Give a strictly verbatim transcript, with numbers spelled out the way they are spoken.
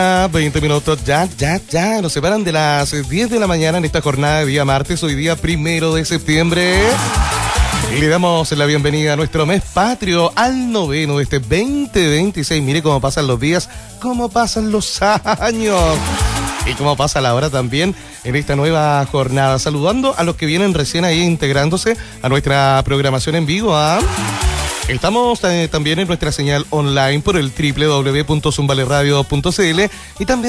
veinte minutos, ya, ya, ya, nos separan de las diez de la mañana en esta jornada de día martes, hoy día primero de septiembre. Y le damos la bienvenida a nuestro mes patrio, al noveno de este veinte veintiséis. Mire cómo pasan los días, cómo pasan los años y cómo pasa la hora también en esta nueva jornada. Saludando a los que vienen recién ahí integrándose a nuestra programación en vivo, ¿ah? Estamos eh, también en nuestra señal online por el doble u doble u doble u punto zumbale radio punto c l y también